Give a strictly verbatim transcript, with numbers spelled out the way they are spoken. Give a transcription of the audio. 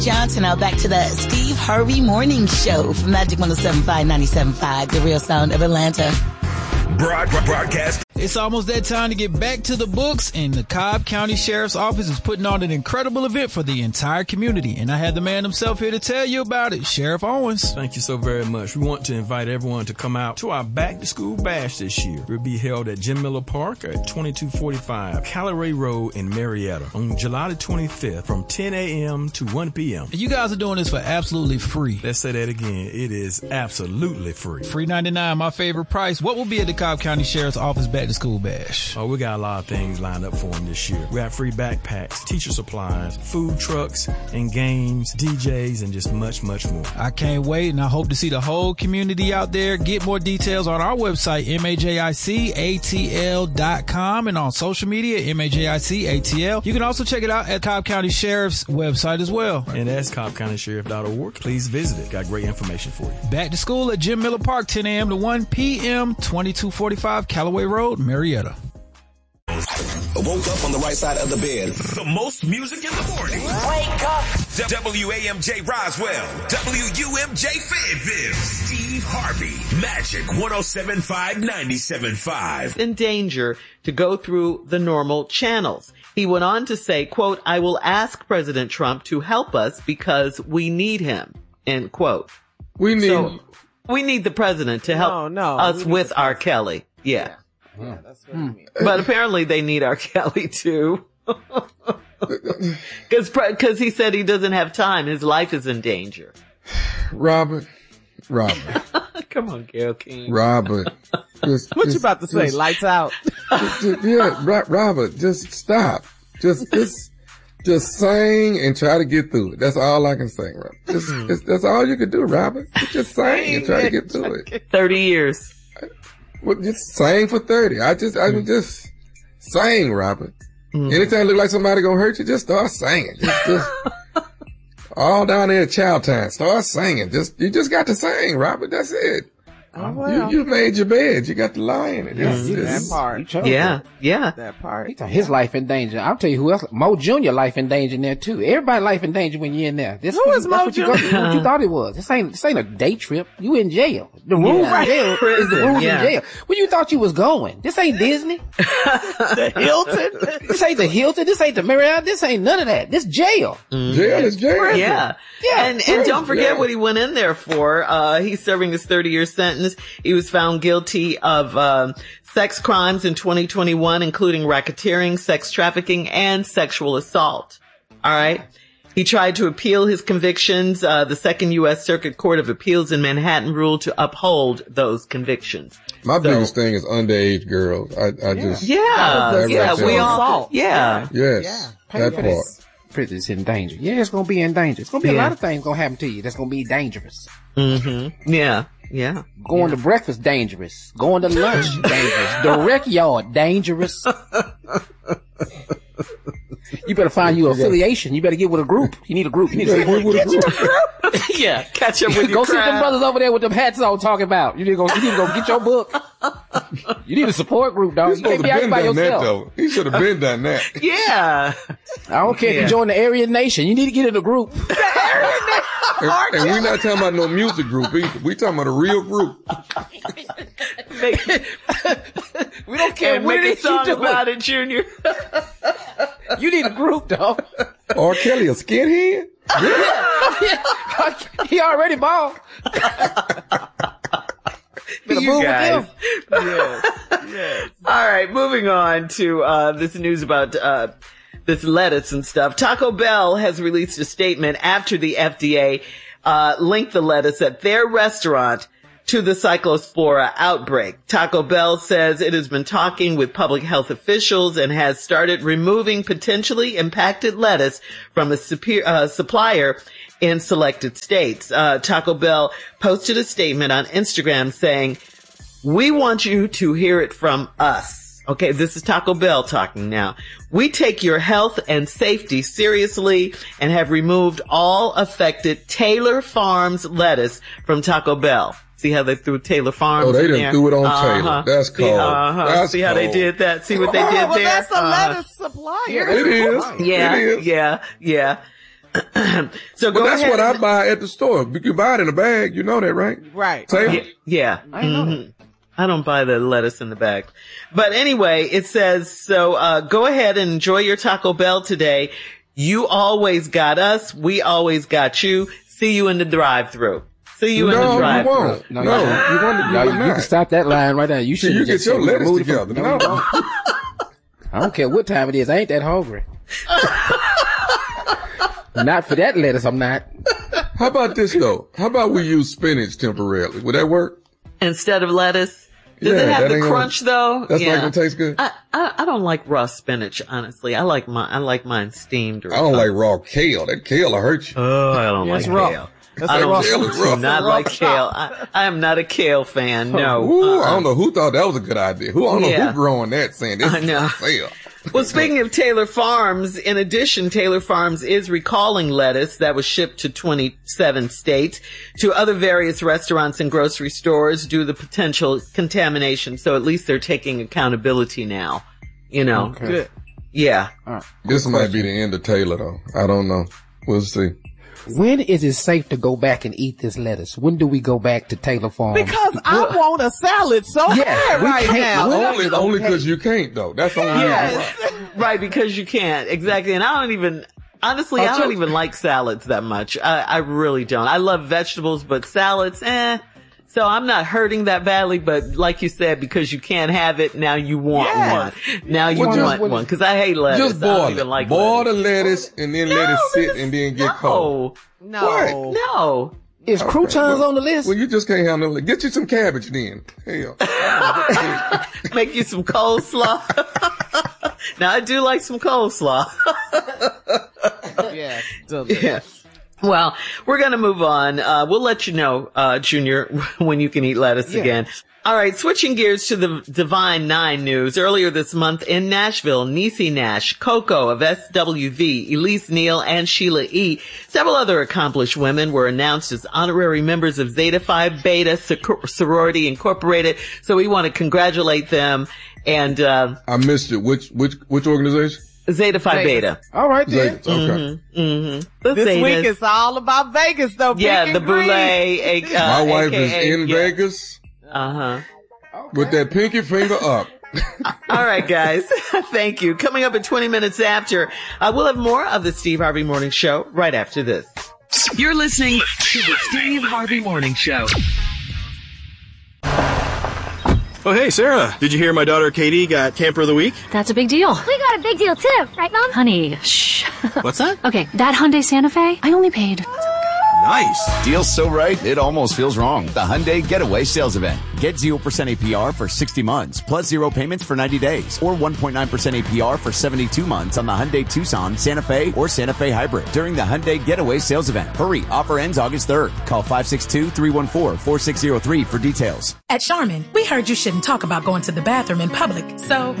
Johnson. Now back to the Steve Harvey Morning Show from Magic one oh seven point five, ninety-seven point five, the real sound of Atlanta. Broad, broadcast. It's almost that time to get back to the books, and the Cobb County Sheriff's Office is putting on an incredible event for the entire community. And I had the man himself here to tell you about it, Sheriff Owens. Thank you so very much. We want to invite everyone to come out to our Back to School Bash this year. It will be held at Jim Miller Park at twenty-two forty-five Callaway Road in Marietta on July the twenty-fifth from ten a.m. to one p.m. And you guys are doing this for absolutely free. Let's say that again. It is absolutely free. Free ninety-nine, my favorite price. What will be at the Cobb County Sheriff's Office Back to School Bash? Oh, we got a lot of things lined up for them this year. We have free backpacks, teacher supplies, food trucks, and games, D Js, and just much, much more. I can't wait, and I hope to see the whole community out there. Get more details on our website, majic A T L dot com, and on social media, majic A T L. You can also check it out at Cobb County Sheriff's website as well. And that's cobb county sheriff dot org. Please visit it. Got great information for you. Back to school at Jim Miller Park, ten a.m. to one p.m., twenty-two forty-five Callaway Road, Marietta. Woke up on the right side of the bed. The most music in the morning. Wake up. W A M J Roswell. W U M J Fayetteville. Steve Harvey. Magic one oh seven point five, ninety-seven point five. In danger to go through the normal channels. He went on to say, quote, I will ask President Trump to help us because we need him, end quote. We need so, we need the president to help no, no, us with R. Kelly. Yeah. Yeah, that's what I mean. But apparently they need R. Kelly too. Cause, cause he said he doesn't have time. His life is in danger. Robert, Robert. Come on, Gayle King. Robert. Just, what just, you about to say? Just, Lights out. Just, just, yeah, Robert, just stop. Just, just, just sing and try to get through it. That's all I can say, Robert. Just, just that's all you can do, Robert. Just sing and try to get through it. Thirty years. Well, just sing for thirty. I just, I mean, just sing, Robert. Mm. Anytime it look like somebody gonna hurt you, just start singing. Just, just all down there at Child Time, start singing. Just, you just got to sing, Robert. That's it. Oh, well. You, you made your bed. You got to lie in it. Yeah, It's, that part. Yeah, it. yeah. That part. He his life in danger. I'll tell you who else. Mo Junior life in danger in there too. Everybody life in danger when you're in there. This who is Mo what Junior? You, go, what you thought it was. This ain't, this ain't a day trip. You in jail. The rules yeah. in jail Prison, is the rules yeah. in jail. Where you thought you was going? This ain't Disney. The Hilton. This ain't the Hilton. This ain't the Marriott. This ain't none of that. This jail. Mm-hmm. Jail is jail. Prison. Yeah. Yeah. And, and don't forget yeah. what he went in there for. Uh, he's serving his thirty year sentence. He was found guilty of, um, sex crimes in twenty twenty-one, including racketeering, sex trafficking, and sexual assault. All right. He tried to appeal his convictions. Uh, the Second U S Circuit Court of Appeals in Manhattan ruled to uphold those convictions. My so, biggest thing is underage girls. I, I yeah. just. Yeah. Yeah. Right we all, assault. yeah. Yes. Yeah. That part. This. Prison's in danger. Yeah, it's gonna be in danger. It's gonna be yeah. a lot of things gonna happen to you that's gonna be dangerous. Mm-hmm. Yeah. Yeah. Going yeah. to breakfast, dangerous. Going to lunch, dangerous. The rec yard, dangerous. You better find you an affiliation. You better get with a group. You need a group. You need a group. With a group. Yeah. Catch up with your Go see crowd. them brothers over there with them hats on talking about. You need to go, you need to go get your book. You need a support group, dog. He You can't supposed be to out been by done that yourself. though. He should have been done that. Yeah. I don't care if Yeah. you join the Aryan Nation. You need to get in a group. And, and we're not talking about no music group either. We talking about a real group. Make, we don't care. And Make what a did you song do? about it, Junior. You need a group, dog. R. Kelly a skinhead? He already bald. Better You move with guys. him. Yes. Yes. All right, moving on to uh this news about uh this lettuce and stuff. Taco Bell has released a statement after the F D A uh linked the lettuce at their restaurant to the Cyclospora outbreak. Taco Bell says it has been talking with public health officials and has started removing potentially impacted lettuce from a super, uh, supplier in selected states. Uh, Taco Bell posted a statement on Instagram saying, "We want you to hear it from us." Okay, this is Taco Bell talking now. "We take your health and safety seriously and have removed all affected Taylor Farms lettuce from Taco Bell." See how they threw Taylor Farms Oh, they in done there? threw it on uh-huh. Taylor. That's See, cold. uh-huh. That's See how they cold. did that? See what they Oh, did well, there? that's a Uh-huh. lettuce supplier. It is. Yeah, It is. yeah, yeah. So But go that's ahead. what I and- buy at the store. You can buy it in a bag. You know that, right? Right. Taylor? Yeah. yeah. I know that. Mhm. I don't buy the lettuce in the bag. But anyway, it says, so, uh, go ahead and enjoy your Taco Bell today. You always got us. We always got you. See you in the drive-thru. See you in No, the you drive-thru. won't. No, you won't. You won't. No, You you, will you can not. stop that line right now. You See, should you get your lettuce together. No, No. you don't. I don't care what time it is. I ain't that hungry. Not for that lettuce, I'm not. How about this though? How about we use spinach temporarily? Would that work? Instead of lettuce. Does Yeah, it have that the ain't gonna- crunch though? That's yeah. not gonna taste good. I, I, I don't like raw spinach, honestly. I like mine, I like mine steamed or I don't like raw kale. That kale will hurt you. Oh, I don't Yeah, like it's raw. kale. That's I a don't raw- Kale is rough. do not raw like chop. kale. I, I am not a kale fan. No. Ooh, I Uh-uh. don't know who thought that was a good idea. Who I don't know Yeah. who growing that saying this I is know. for sale. Well, speaking of Taylor Farms, in addition, Taylor Farms is recalling lettuce that was shipped to twenty-seven states to other various restaurants and grocery stores due to the potential contamination. So at least they're taking accountability now. You know. Okay. Good. Yeah. This might be the end of Taylor though. I don't know. We'll see. When is it safe to go back and eat this lettuce? When do we go back to Taylor Farms? Because I want a salad so Yeah, bad we right can't- now. we- Only, only because you can't though. That's the only reason why. Yes. Right, because you can't. Exactly. And I don't even, honestly, I don't even like salads that much. I, I really don't. I love vegetables, but salads, eh. So I'm not hurting that badly, but like you said, because you can't have it, now you want Yes. one. Now you Well, just- want one. Cause I hate lettuce. Just I don't boil even it. like boil lettuce. the lettuce and then let it sit and then get cold. No. No. No. Is croutons well- on the list? Well, you just can't handle it. Get you some cabbage then. Hell. Make you some coleslaw. Now I do like some coleslaw. Yes. delicious. Yeah. Well, we're going to move on. Uh, we'll let you know, uh, Junior, when you can eat lettuce Yeah. again. All right. Switching gears to the Divine Nine news. Earlier this month in Nashville, Niecy Nash, Coco of S W V, Elise Neal, and Sheila E. Several other accomplished women were announced as honorary members of Zeta Phi Beta Sor- Sorority Incorporated. So we want to congratulate them and, uh, I missed it. Which, which, which organization? Zeta Phi Vegas. Beta. All right then. Zeta. Okay. Mm-hmm. The This Zetas. week is all about Vegas, though. Yeah, Pink the and green. Boulay. A, uh, My wife A K A, is in yeah. Vegas Uh-huh. with that pinky finger up. All right, guys. Thank you. Coming up at twenty minutes after, uh, we'll have more of the Steve Harvey Morning Show right after this. You're listening to the Steve Harvey Morning Show. Oh, hey, Sarah. Did you hear my daughter Katie got Camper of the Week? That's a big deal. We got a big deal too, right, Mom? Honey, shh. What's that? Okay, that Hyundai Santa Fe, I only paid. Nice. Deal's so right, it almost feels wrong. The Hyundai Getaway Sales Event. Get zero percent A P R for sixty months, plus zero payments for ninety days, or one point nine percent A P R for seventy-two months on the Hyundai Tucson, Santa Fe, or Santa Fe Hybrid during the Hyundai Getaway Sales Event. Hurry, offer ends August third. Call five six two, three one four, four six zero three for details. At Charmin, we heard you shouldn't talk about going to the bathroom in public, so